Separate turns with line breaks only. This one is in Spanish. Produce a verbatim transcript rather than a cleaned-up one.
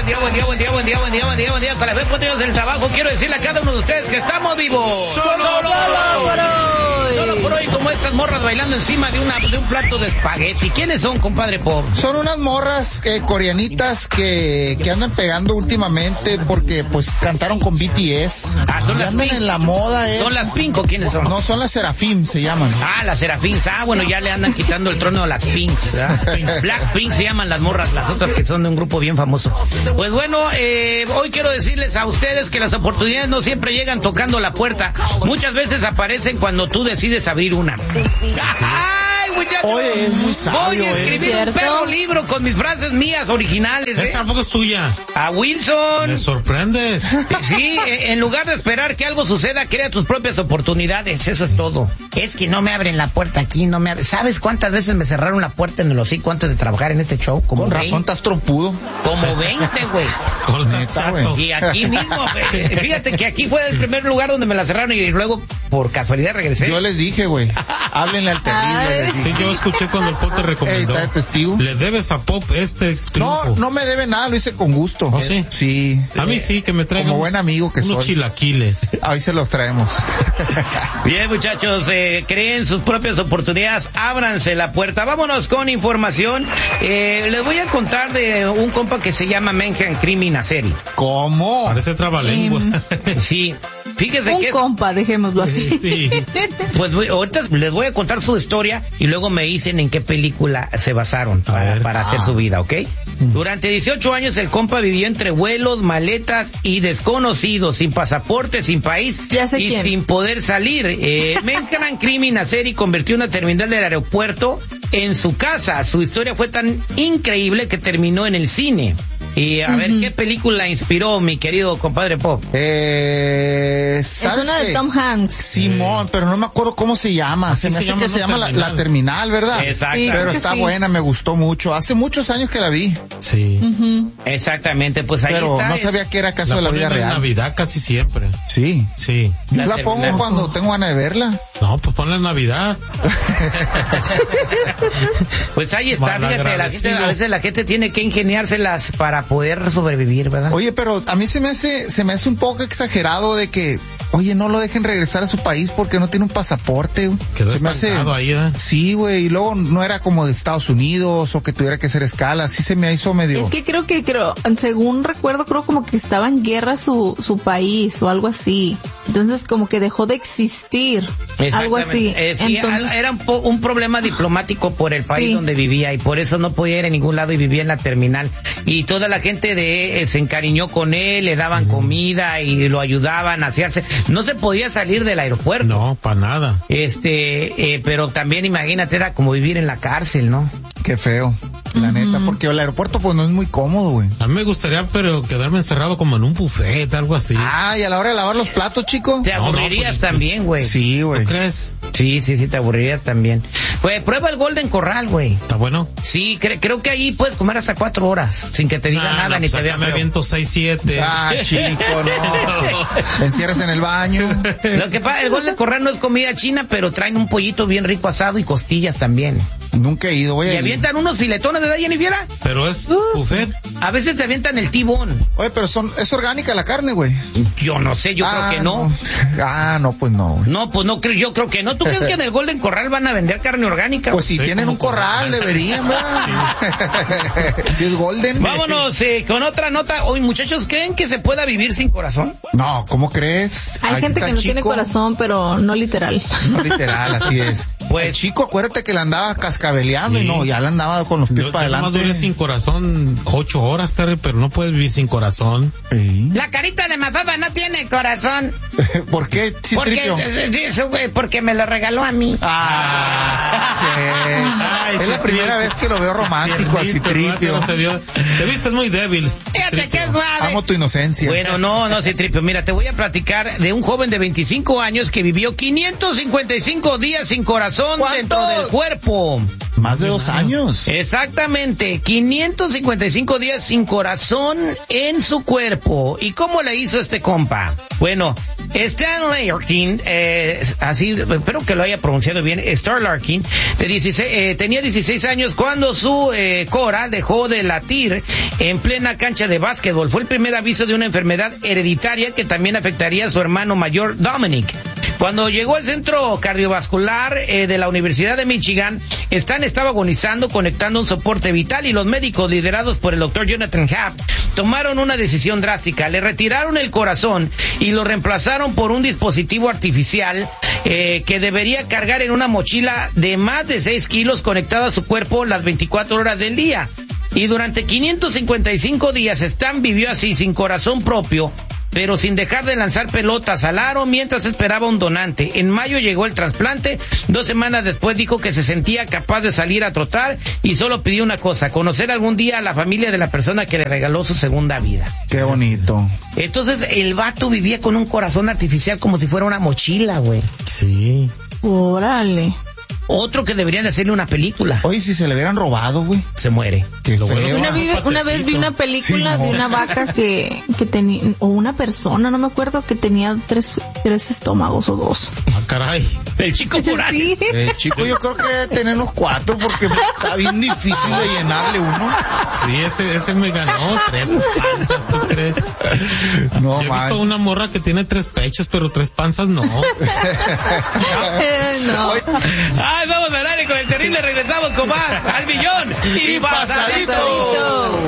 buen día, buen día, buen día, buen día, buen día, buen día, buen día. Para ver cuántos del trabajo, quiero decirle a cada uno de ustedes que estamos vivos.
¡Solo por hoy!
Solo por hoy, como estas morras bailando encima de una de un plato de espagueti. ¿Quiénes son, compadre Pop?
Son unas morras eh, coreanitas que, que andan pegando últimamente porque pues cantaron con B T S.
Ah, son
y
las
andan
Pink.
en la moda.
¿Son las Pink o quiénes son?
No, son las Serafim, se llaman.
Ah, las Serafins. Ah, bueno, ya le andan quitando el trono a las Pinks, ¿verdad? Blackpink se llaman las morras, las otras que son de un grupo bien famoso. Pues bueno, eh, hoy quiero decirles a ustedes que las oportunidades no siempre llegan tocando la puerta. Muchas veces aparecen cuando tú decides abrir una. ¡Ay, muchachos!
Oye, es muy sabio,
voy a escribir
¿eh?
un perro libro con mis frases mías originales. ¿eh?
Esa tampoco es tuya.
A Wilson.
Me sorprendes.
Sí, en lugar de esperar que algo suceda, crea tus propias oportunidades. Eso es todo. Es que no me abren la puerta aquí, no me abren. ¿Sabes cuántas veces me cerraron la puerta en el hocico antes de trabajar en este show? Como
Con
veinte.
razón estás trompudo.
Como veinte, güey.
Con
Neta,
exacto.
güey.
Y aquí mismo, güey. Fíjate que aquí fue el primer lugar donde me la cerraron y luego, por casualidad, regresé.
Yo les dije, güey, háblenle al terrible. les dije.
Sí, yo escuché cuando el Pop te
Ey,
recomendó.
¿está de testigo?
Le debes a Pop este
No,
triunfo.
no me debe nada, lo hice con gusto.
¿Oh, sí?
Sí.
A mí sí, que me traigan
Como buen amigo que
unos
soy.
chilaquiles.
Ahí se los traemos.
Bien, muchachos, eh, creen sus propias oportunidades, ábranse la puerta. Vámonos con información. Eh, les voy a contar de un compa que se llama Menjan Criminaseri.
¿Cómo?
Parece trabalengua.
Sí, fíjese
Un
que es-
compa, dejémoslo así.
Sí.
pues voy- ahorita les voy a contar su historia y luego me dicen en qué película se basaron
A
para,
ver.
para hacer
Ah.
su vida, ¿ok? Durante dieciocho años el compa vivió entre vuelos, maletas y desconocidos, sin pasaporte, sin país
Ya sé
y
quién.
sin poder salir. Eh, Menjan Criminaseri convirtió una terminal del aeropuerto en su casa. Su historia fue tan increíble que terminó en el cine. Y a ver, ¿qué película inspiró mi querido compadre Pop?
Eh,
Es
¿sabes
una de
qué?
Tom Hanks.
Simón, pero no me acuerdo cómo se llama.
Así
Se me
se
hace
llama,
que
¿no?
se llama la,
Terminal.
la terminal, ¿verdad?
Exacto.
Sí,
Pero
creo que
está
sí.
buena, me gustó mucho. Hace muchos años que la vi,
Sí.
Ujú.
Exactamente, pues ahí
pero
está.
no sabía que era caso
La
de la
ponen
vida
en
real.
Navidad casi siempre.
Sí.
Sí.
Yo
La
la
terminal.
pongo cuando tengo ganas de verla.
No, pues ponla en Navidad.
Pues ahí está, fíjate, la gente,
Malagradecido.
a veces la gente tiene que ingeniárselas para poder sobrevivir, ¿verdad?
Oye, pero a mí se me hace, se me hace un poco exagerado de que, oye, no lo dejen regresar a su país porque no tiene un pasaporte. güey.
Quedó
se me hace.
estancado ahí, ¿eh?
Sí, güey, y luego no era como de Estados Unidos o que tuviera que hacer escala. Sí se me hizo medio.
Es que creo que, creo, según recuerdo, creo como que estaba en guerra su, su país o algo así. Entonces como que dejó de existir. Algo así.
Eh, sí,
Entonces,
al- era un, po- un problema diplomático por el país
Sí.
donde vivía y por eso no podía ir a ningún lado y vivía en la terminal. Y toda la gente de eh, se encariñó con él, le daban comida y lo ayudaban a asearse. No se podía salir del aeropuerto.
No, para nada.
Este, eh, pero también imagínate, era como vivir en la cárcel, ¿no?
Qué feo, la neta, porque el aeropuerto pues no es muy cómodo, güey.
A mí me gustaría, pero quedarme encerrado como en un buffet, algo así.
Ah, y a la hora de lavar los platos, chico.
Te
No, no,
aburrirías
pues,
también, güey.
Sí,
¿Tú
güey.
crees?
Sí, sí, sí, te aburrirías también. Pues prueba el Golden Corral, güey.
¿Está bueno?
Sí, cre- creo que ahí puedes comer hasta cuatro horas sin que te diga
Ah,
nada
no,
ni
pues
te vea
acá me
feo.
aviento seis, siete.
Ah, chico, no. Te encierras en el baño.
Lo que pasa, el Golden Corral no es comida china, pero traen un pollito bien rico asado y costillas también.
Nunca he ido, voy
Y
a ir.
avientan unos filetones, ¿verdad, Jennifer?
Pero es buffet.
A veces te avientan el tibón.
Oye, pero son, es orgánica la carne, güey.
Yo no sé, yo
Ah,
creo que no.
Ah, no, pues no, güey.
No, pues no creo, yo creo que no. ¿Tú crees que en el Golden Corral van a vender carne orgánica?
Pues si
Sí,
tienen
como
un corral,
corral.
deberían, ¿verdad? Si es golden.
Vámonos eh, con otra nota. Hoy, muchachos, ¿creen que se pueda vivir sin corazón?
No, ¿cómo crees?
hay
Ay,
gente
está
que no tiene
chico.
corazón, pero no literal.
No literal, así es.
Pues-
El chico, acuérdate que le andaba cascabeleando
Sí.
y no, ya le andaba con los pies
Yo,
para
yo nomás
adelante.
duré sin corazón ocho horas, Terry, pero no puedes vivir sin corazón.
Sí.
La carita de Mafaba no tiene corazón.
¿Por qué,
Porque,
Citripio?
eh, eso, güey, porque me lo regaló a mí.
Ah, sí.
Ay,
es la
Citripio.
primera vez que lo veo romántico al
Tiernito,
Citripio.
¿no? Se vio- Te viste muy débil.
Fíjate
Citripio.
qué suave.
Amo tu inocencia.
Bueno, no, no, Citripio, mira, te voy a platicar de un joven de veinticinco años que vivió quinientos cincuenta y cinco días sin corazón
¿Cuánto?
dentro del cuerpo.
Más de dos años.
Exactamente, quinientos cincuenta y cinco días sin corazón en su cuerpo. ¿Y cómo le hizo este compa? Bueno, Stan Larkin, eh, así, espero que lo haya pronunciado bien, Stan Larkin, de dieciséis, eh, tenía dieciséis años cuando su eh, cora dejó de latir en plena cancha de básquetbol. Fue el primer aviso de una enfermedad hereditaria que también afectaría a su hermano mayor, Dominic. Cuando llegó al centro cardiovascular eh, de la Universidad de Michigan, Stan estaba agonizando, conectando un soporte vital, y los médicos, liderados por el doctor Jonathan Happ, tomaron una decisión drástica. Le retiraron el corazón y lo reemplazaron por un dispositivo artificial eh, que debería cargar en una mochila de más de seis kilos conectado a su cuerpo las veinticuatro horas del día. Y durante quinientos cincuenta y cinco días Stan vivió así, sin corazón propio, pero sin dejar de lanzar pelotas al aro mientras esperaba un donante. En mayo llegó el trasplante. Dos semanas después dijo que se sentía capaz de salir a trotar y solo pidió una cosa: conocer algún día a la familia de la persona que le regaló su segunda vida.
Qué bonito.
Entonces el vato vivía con un corazón artificial como si fuera una mochila, güey.
Sí.
Órale.
Otro que deberían de hacerle una película.
Oye, si se le hubieran robado, güey.
Se muere.
Qué
Lo bueno
feo.
que
Una, vi- una vez vi una película
Sí, no.
de una vaca que, que tenía, o una persona, no me acuerdo, que tenía tres, tres estómagos o dos.
Ah, caray.
El chico Morales.
Sí.
Eh, chico, yo creo que tenemos cuatro porque está bien difícil de llenarle uno.
Sí, ese, ese me ganó tres panzas, ¿tú crees?
No,
Yo he
man.
visto una morra que tiene tres pechos, pero tres panzas no.
Eh, no.
Ay, vamos a hablar con el terrible. Regresamos con más al millón y pasadito.
Pasadito.